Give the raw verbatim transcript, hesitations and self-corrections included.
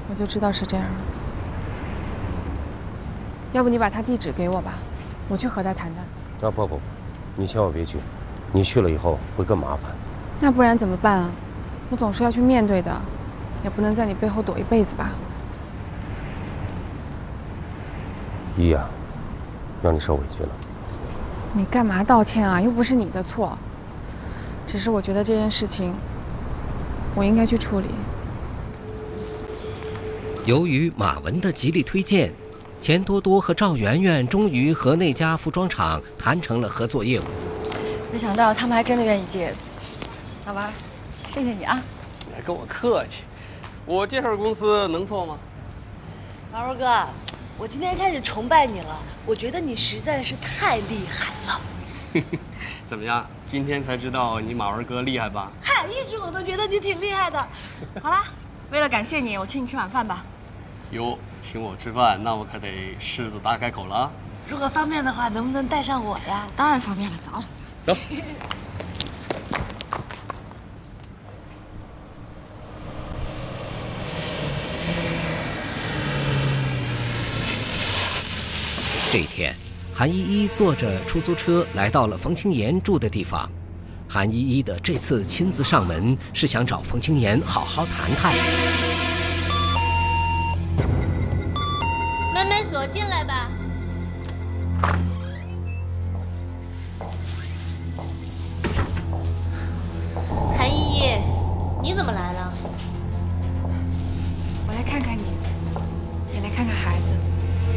我就知道是这样。要不你把他地址给我吧，我去和他谈谈。 啊不不，你千万别去，你去了以后会更麻烦。 那不然怎么办啊？我总是要去面对的，也不能在你背后躲一辈子吧。 依呀，让你受委屈了。 你干嘛道歉啊？又不是你的错。只是我觉得这件事情，我应该去处理。 由于马文的极力推荐，钱多多和赵媛媛终于和那家服装厂谈成了合作业务。 没想到他们还真的愿意接。老王，谢谢你啊！ 你还跟我客气，我介绍公司能错吗？ 马文哥，我今天开始崇拜你了，我觉得你实在是太厉害了。 怎么样？今天才知道你马文哥厉害吧？ 嗨，一直我都觉得你挺厉害的。好啦，为了感谢你，我请你吃晚饭吧。 哟，请我吃饭，那我可得狮子大开口了啊！ 如果方便的话，能不能带上我呀？当然方便了，走。 走。 这一天，韩依依坐着出租车来到了冯清妍住的地方。韩依依的这次亲自上门，是想找冯清妍好好谈谈。